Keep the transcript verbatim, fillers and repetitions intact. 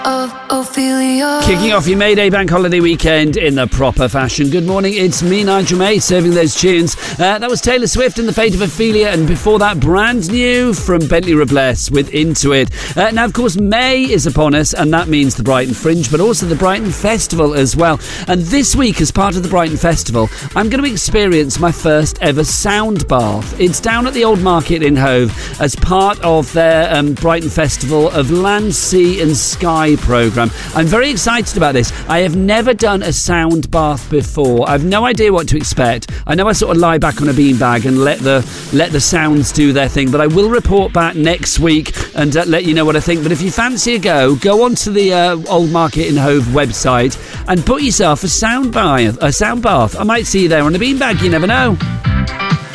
of Ophelia. Kicking off your May Day bank holiday weekend in the proper fashion. Good morning, it's me, Nigel May, serving those tunes. Uh, that was Taylor Swift and The Fate of Ophelia, and before that, brand new from Bentley Robles with Into It. Uh, now, of course, May is upon us, and that means the Brighton Fringe, but also the Brighton Festival as well. And this week, as part of the Brighton Festival, I'm going to experience my first ever sound bath. It's down at the Old Market in Hove as part of their um, Brighton Festival of Land, Sea and Sky programme. I'm very excited about this. I have never done a sound bath before. I've no idea what to expect. I know I sort of lie back on a beanbag and let the let the sounds do their thing, but I will report back next week and uh, let you know what I think. But if you fancy a go, go onto the uh, Old Market in Hove website and put yourself a sound bath. A sound bath. I might see you there on a beanbag. You never know.